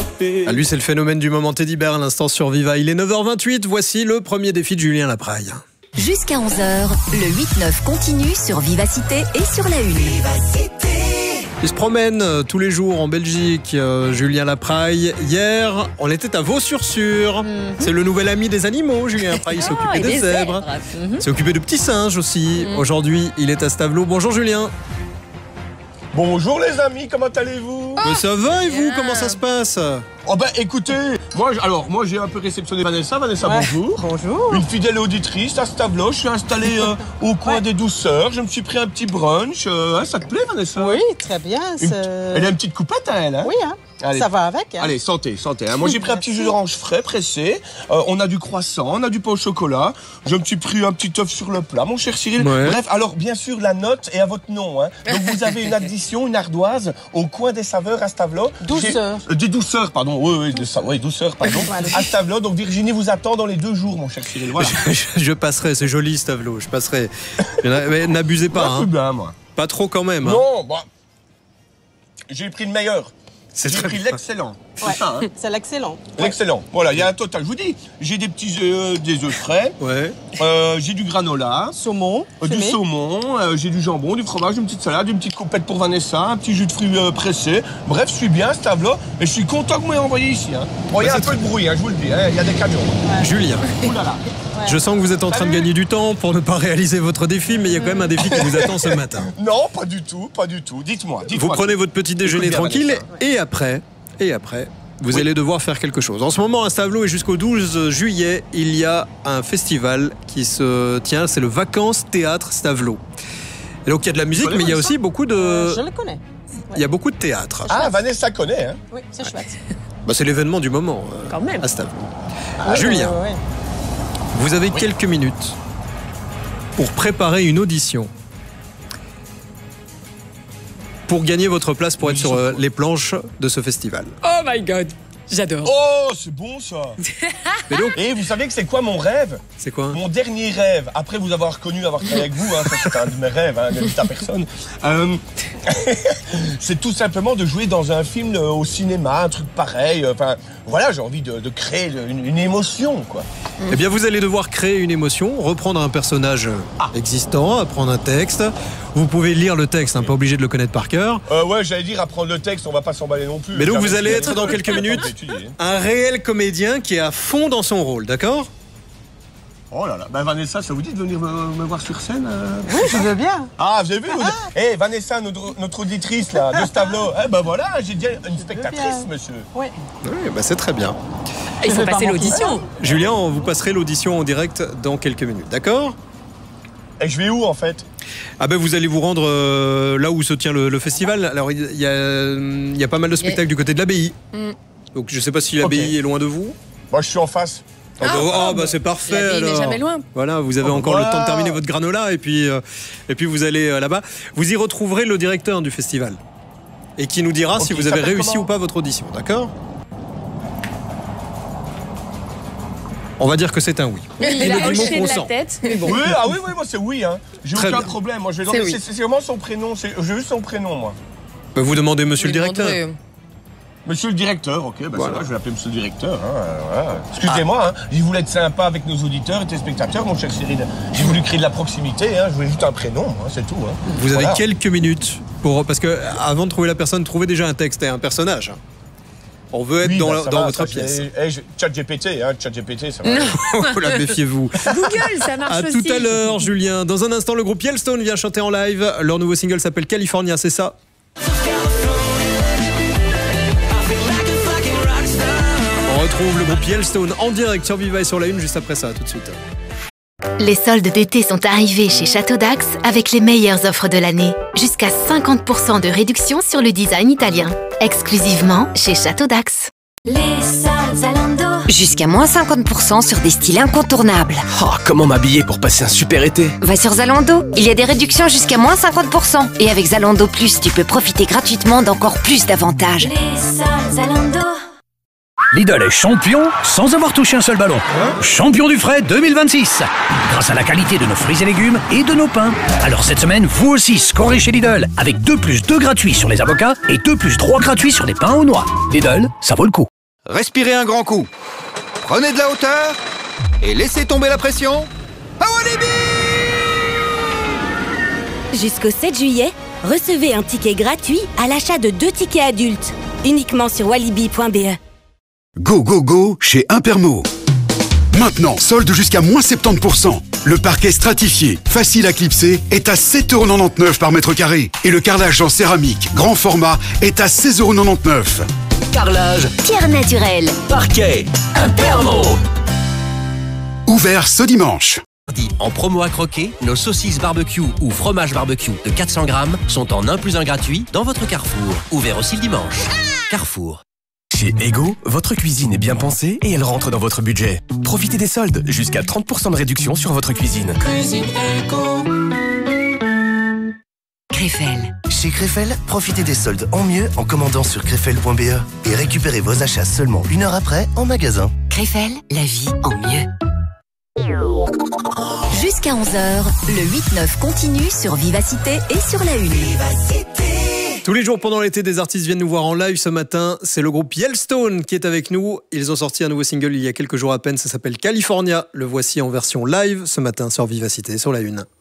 Ah, lui, c'est le phénomène du moment Teddy Bear à l'instant sur Viva. Il est 9h28, voici le premier défi de Julien Lapraille. Jusqu'à 11h, le 8-9 continue sur Vivacité et sur la Une. Il se promène tous les jours en Belgique, Julien Lapraille. Hier, on était à Vaux-sur-Sur. C'est le nouvel ami des animaux, Julien Lapraille. Il s'est occupé des zèbres. Il s'est occupé de petits singes aussi. Aujourd'hui, il est à Stavelot. Bonjour Julien. Bonjour les amis, comment allez-vous? Mais ça va et vous, comment ça se passe? Oh ben écoutez, moi j'ai un peu réceptionné Vanessa. Vanessa, bonjour. Bonjour. Une fidèle auditrice à Stavelot, je suis installé au coin des douceurs, je me suis pris un petit brunch. Ça te plaît Vanessa? Oui, très bien. Elle a une petite coupette à elle, hein? Oui, hein? Allez. Ça va avec. Hein? Allez, santé. Hein. Moi j'ai pris un petit jus d'orange frais, pressé, on a du croissant, on a du pain au chocolat, je me suis pris un petit œuf sur le plat, mon cher Cyril. Ouais. Bref, alors bien sûr la note est à votre nom, hein. Donc vous avez une addition, une ardoise au coin des saveurs à Stavelot. Douceur. Des douceurs, pardon. Oui, douceur, pardon. À Stavelot, donc Virginie vous attend dans les 2 jours, mon cher Cyril. Voilà. Je passerai, c'est joli Stavelot, je passerai. Mais n'abusez pas, Moi, hein. bien, moi. Pas trop quand même. Hein. Non, bah, j'ai pris le meilleur. C'est J'ai très pris bien. l'excellent. Ouais. C'est ça, hein. C'est l'excellent. L'excellent. Voilà, il y a un total. Je vous dis, j'ai des petits des œufs frais, Ouais. j'ai du granola, Saumon. du fumé. saumon, j'ai du jambon, du fromage, une petite salade, une petite coupette pour Vanessa, un petit jus de fruits pressé. Bref, je suis bien à Stavelot et je suis content que vous m'ayez envoyé ici. Hein. Bon, il y a un peu de bruit, hein, je vous le dis, hein, il y a des camions. Julien, Ouh là là. je sens que vous êtes en train de gagner du temps pour ne pas réaliser votre défi, mais il y a quand même un défi qui vous attend ce matin. Non, pas du tout, pas du tout. Dites-moi. Vous prenez votre petit déjeuner Écoute bien, tranquille Vanessa. et après, vous allez devoir faire quelque chose. En ce moment, à Stavelot et jusqu'au 12 juillet, il y a un festival qui se tient, c'est le Vacances Théâtre Stavelot. Et donc il y a de la musique, mais il y a aussi beaucoup de... Je le connais. Il y a beaucoup de théâtre. Ah, Vanessa connaît, hein. Oui, c'est chouette. Bah, c'est l'événement du moment Quand même. à Stavelot. Ouais, Julien, ouais. vous avez quelques minutes pour préparer une audition. Pour gagner votre place pour être sur les planches de ce festival. Oh my god, j'adore. Oh, c'est bon ça. Mais donc, Et vous savez que c'est quoi mon rêve? c'est quoi? Mon dernier rêve, après vous avoir connu, avoir travaillé avec vous, hein, ça c'est un de mes rêves, hein, ne dites à personne. C'est tout simplement de jouer dans un film au cinéma, un truc pareil. Enfin, voilà, j'ai envie de créer une émotion, quoi. Eh bien, vous allez devoir créer une émotion, reprendre un personnage existant, apprendre un texte. Vous pouvez lire le texte, hein, pas obligé de le connaître par cœur. Ouais, j'allais dire apprendre le texte, on va pas s'emballer non plus. Mais donc, Jamais vous allez étudié. être dans quelques minutes J'ai étudié. un réel comédien qui est à fond dans son rôle, d'accord? Oh là là, ben Vanessa, ça vous dit de venir me voir sur scène Oui, je veux bien. Ah, vous avez vu Eh, Vanessa, notre auditrice là, de Stavelot. Eh ben voilà, j'ai dit une spectatrice, bien. monsieur. Oui. Oui, bah c'est très bien. Il Je faut vais pas passer mentir. l'audition. Julien, on vous passerait l'audition en direct dans quelques minutes, d'accord? Et je vais où en fait? Ah ben vous allez vous rendre là où se tient le festival. Alors il y a pas mal de spectacles du côté de l'abbaye. Donc je sais pas si l'abbaye est loin de vous. Moi, je suis en face. Bah c'est parfait. L'abbaye n'est alors. jamais loin. Voilà, vous avez encore le temps de terminer votre granola et puis vous allez là-bas. Vous y retrouverez le directeur du festival et qui nous dira si Ok, vous il avez s'appelle réussi comment ou pas votre audition, d'accord? On va dire que c'est un oui. Il Il a me dit mon hoché de la consent. tête, mais bon. Oui, moi c'est oui, hein. J'ai Très aucun bien. problème. Moi, je vais C'est demander. oui. C'est vraiment son prénom. J'ai juste son prénom, moi. Bah, vous demandez monsieur le Vous directeur. demanderez. Monsieur le directeur, ok, bah Voilà. ça va, je vais l'appeler monsieur le directeur. Voilà. Excusez-moi, hein, j'ai voulu être sympa avec nos auditeurs et téléspectateurs, mon cher Cyril. J'ai voulu créer de la proximité, hein, je voulais juste un prénom, hein, c'est tout. Hein. Vous avez Voilà. quelques minutes parce que avant de trouver la personne, trouvez déjà un texte et un personnage. On veut être Oui, dans, bah, ça dans va, votre ça, pièce. ChatGPT, hein, ChatGPT, ça va. Oh là, méfiez-vous. Google, ça marche À aussi. tout à l'heure, Julien. Dans un instant, le groupe Yellowstone vient chanter en live. Leur nouveau single s'appelle California, c'est ça? On retrouve le groupe Yellowstone en direct sur Viva et sur la Une juste après ça, tout de suite. Les soldes d'été sont arrivés chez Château d'Ax avec les meilleures offres de l'année. Jusqu'à 50% de réduction sur le design italien. Exclusivement chez Château d'Ax. Les soldes Zalando. Jusqu'à moins 50% sur des styles incontournables. Oh, comment m'habiller pour passer un super été? Va sur Zalando, il y a des réductions jusqu'à moins 50%. Et avec Zalando Plus, tu peux profiter gratuitement d'encore plus d'avantages. Les soldes Zalando. Lidl est champion sans avoir touché un seul ballon. Champion du frais 2026. Grâce à la qualité de nos fruits et légumes et de nos pains. Alors cette semaine, vous aussi scorez chez Lidl avec 2 + 2 gratuits sur les avocats et 2 + 3 gratuits sur les pains aux noix. Lidl, ça vaut le coup. respirez un grand coup. Prenez de la hauteur et laissez tomber la pression. À Walibi! Jusqu'au 7 juillet, recevez un ticket gratuit à l'achat de 2 tickets adultes. Uniquement sur walibi.be. Go, go, go chez Impermo. Maintenant, solde jusqu'à moins 70%. Le parquet stratifié, facile à clipser, est à 7,99€ par mètre carré. Et le carrelage en céramique, grand format, est à 16,99€. Carrelage, Pierre naturelle, parquet, Impermo. Ouvert ce dimanche. En promo à croquer, nos saucisses barbecue ou fromage barbecue de 400 grammes sont en 1 + 1 gratuit dans votre Carrefour. Ouvert aussi le dimanche. Carrefour. Chez Ego, votre cuisine est bien pensée et elle rentre dans votre budget. Profitez des soldes, jusqu'à 30% de réduction sur votre cuisine. Cuisine Ego. Crefel. Chez Crefel, profitez des soldes en mieux en commandant sur crefel.be et récupérez vos achats seulement 1 heure après en magasin. Crefel, la vie en mieux. Jusqu'à 11h, le 8-9 continue sur Vivacité et sur la Une. Tous les jours pendant l'été, des artistes viennent nous voir en live. Ce matin, c'est le groupe Yellowstone qui est avec nous. Ils ont sorti un nouveau single il y a quelques jours à peine, ça s'appelle California. Le voici en version live ce matin sur Vivacité, sur la Une.